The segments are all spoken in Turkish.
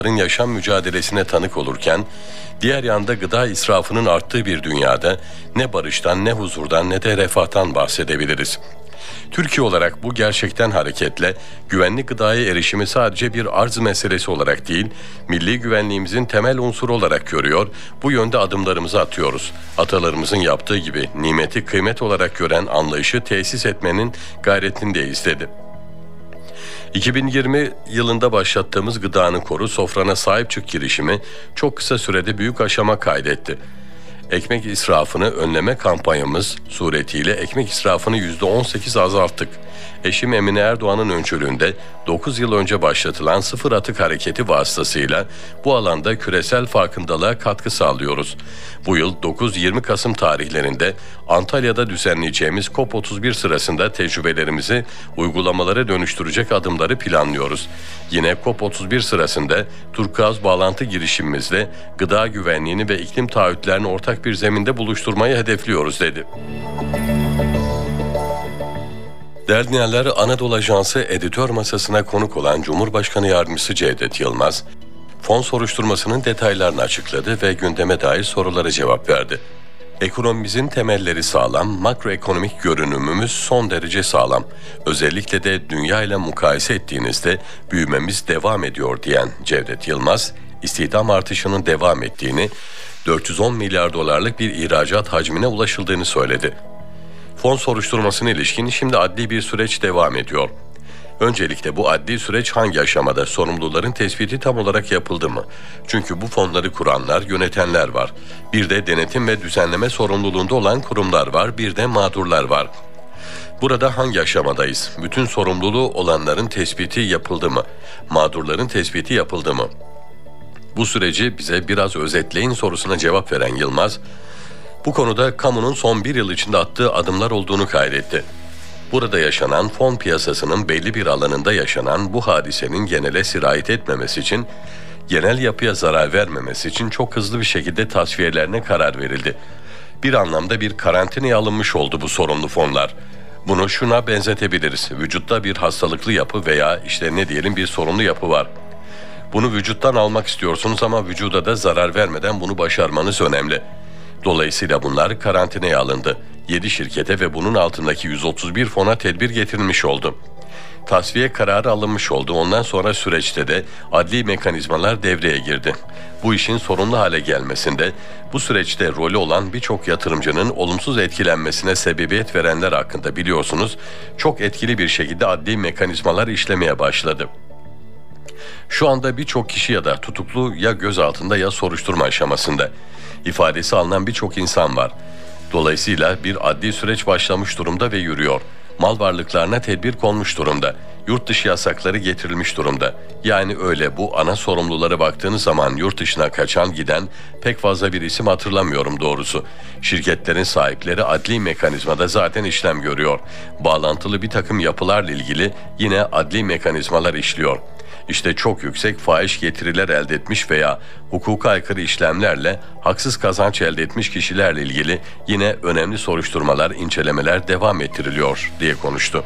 yaşam mücadelesine tanık olurken, diğer yanda gıda israfının arttığı bir dünyada ne barıştan, ne huzurdan, ne de refahtan bahsedebiliriz. Türkiye olarak bu gerçekten hareketle güvenli gıdaya erişimi sadece bir arz meselesi olarak değil, milli güvenliğimizin temel unsuru olarak görüyor, bu yönde adımlarımızı atıyoruz. Atalarımızın yaptığı gibi nimeti kıymet olarak gören anlayışı tesis etmenin gayretindeyiz dedi. 2020 yılında başlattığımız Gıdanı Koru, Sofrana Sahip Çık girişimi çok kısa sürede büyük aşama kaydetti. Ekmek israfını önleme kampanyamız suretiyle ekmek israfını %18 azalttık. Eşim Emine Erdoğan'ın öncülüğünde 9 yıl önce başlatılan Sıfır Atık Hareketi vasıtasıyla bu alanda küresel farkındalığa katkı sağlıyoruz. Bu yıl 9-20 Kasım tarihlerinde Antalya'da düzenleyeceğimiz COP31 sırasında tecrübelerimizi uygulamalara dönüştürecek adımları planlıyoruz. Yine COP31 sırasında Turkuaz bağlantı girişimimizle gıda güvenliğini ve iklim taahhütlerini ortak bir zeminde buluşturmayı hedefliyoruz dedi. Değerli dinleyenler, Anadolu Ajansı editör masasına konuk olan Cumhurbaşkanı Yardımcısı Cevdet Yılmaz, fon soruşturmasının detaylarını açıkladı ve gündeme dair sorulara cevap verdi. Ekonomimizin temelleri sağlam, makroekonomik görünümümüz son derece sağlam. Özellikle de dünya ile mukayese ettiğinizde büyümemiz devam ediyor diyen Cevdet Yılmaz, istihdam artışının devam ettiğini, 410 milyar dolarlık bir ihracat hacmine ulaşıldığını söyledi. Fon soruşturmasına ilişkin şimdi adli bir süreç devam ediyor. Öncelikle bu adli süreç hangi aşamada, sorumluların tespiti tam olarak yapıldı mı? Çünkü bu fonları kuranlar, yönetenler var. Bir de denetim ve düzenleme sorumluluğunda olan kurumlar var, bir de mağdurlar var. Burada hangi aşamadayız? Bütün sorumluluğu olanların tespiti yapıldı mı? Mağdurların tespiti yapıldı mı? Bu süreci bize biraz özetleyin sorusuna cevap veren Yılmaz, bu konuda kamunun son bir yıl içinde attığı adımlar olduğunu kaydetti. Burada yaşanan fon piyasasının belli bir alanında yaşanan bu hadisenin genele sirayet etmemesi için, genel yapıya zarar vermemesi için çok hızlı bir şekilde tasfiyelerine karar verildi. Bir anlamda bir karantinaya alınmış oldu bu sorunlu fonlar. Bunu şuna benzetebiliriz. Vücutta bir hastalıklı yapı veya bir sorunlu yapı var. Bunu vücuttan almak istiyorsunuz ama vücuda da zarar vermeden bunu başarmanız önemli. Dolayısıyla bunlar karantinaya alındı. 7 şirkete ve bunun altındaki 131 fona tedbir getirilmiş oldu. Tasfiye kararı alınmış oldu. Ondan sonra süreçte de adli mekanizmalar devreye girdi. Bu işin sorunlu hale gelmesinde, bu süreçte rolü olan birçok yatırımcının olumsuz etkilenmesine sebebiyet verenler hakkında biliyorsunuz, çok etkili bir şekilde adli mekanizmalar işlemeye başladı. Şu anda birçok kişi ya da tutuklu ya gözaltında ya soruşturma aşamasında. İfadesi alınan birçok insan var. Dolayısıyla bir adli süreç başlamış durumda ve yürüyor. Mal varlıklarına tedbir konmuş durumda. Yurt dışı yasakları getirilmiş durumda. Yani öyle bu ana sorumlulara baktığınız zaman yurt dışına kaçan giden pek fazla bir isim hatırlamıyorum doğrusu. Şirketlerin sahipleri adli mekanizmada zaten işlem görüyor. Bağlantılı bir takım yapılarla ilgili yine adli mekanizmalar işliyor. İşte çok yüksek fahiş getiriler elde etmiş veya hukuka aykırı işlemlerle haksız kazanç elde etmiş kişilerle ilgili yine önemli soruşturmalar, incelemeler devam ettiriliyor diye konuştu.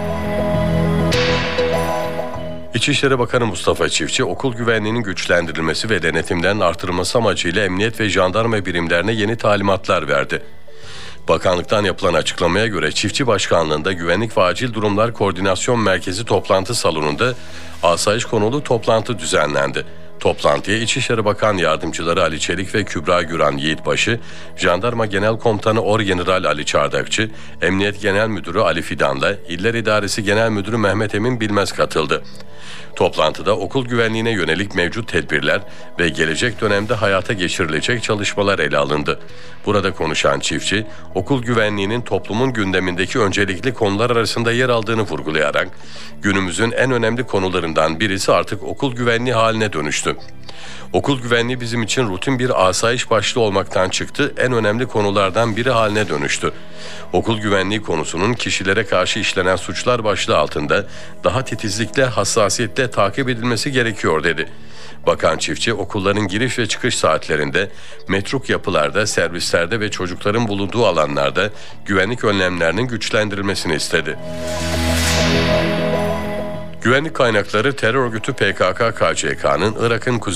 İçişleri Bakanı Mustafa Çiftçi, okul güvenliğinin güçlendirilmesi ve denetimlerin artırılması amacıyla emniyet ve jandarma birimlerine yeni talimatlar verdi. Bakanlıktan yapılan açıklamaya göre Çiftçi Başkanlığı'nda Güvenlik ve Acil Durumlar Koordinasyon Merkezi toplantı salonunda asayiş konulu toplantı düzenlendi. Toplantıya İçişleri Bakan Yardımcıları Ali Çelik ve Kübra Güran Yiğitbaşı, Jandarma Genel Komutanı Orgeneral Ali Çardakçı, Emniyet Genel Müdürü Ali Fidan'la İller İdaresi Genel Müdürü Mehmet Emin Bilmez katıldı. Toplantıda okul güvenliğine yönelik mevcut tedbirler ve gelecek dönemde hayata geçirilecek çalışmalar ele alındı. Burada konuşan Çiftçi, okul güvenliğinin toplumun gündemindeki öncelikli konular arasında yer aldığını vurgulayarak, günümüzün en önemli konularından birisi artık okul güvenliği haline dönüştü. Okul güvenliği bizim için rutin bir asayiş başlığı olmaktan çıktı, en önemli konulardan biri haline dönüştü. Okul güvenliği konusunun kişilere karşı işlenen suçlar başlığı altında daha titizlikle, hassasiyetle takip edilmesi gerekiyor dedi. Bakan Çiftçi, okulların giriş ve çıkış saatlerinde, metruk yapılarda, servislerde ve çocukların bulunduğu alanlarda güvenlik önlemlerinin güçlendirilmesini istedi. Güvenlik kaynakları terör örgütü PKK-KCK'nın Irak'ın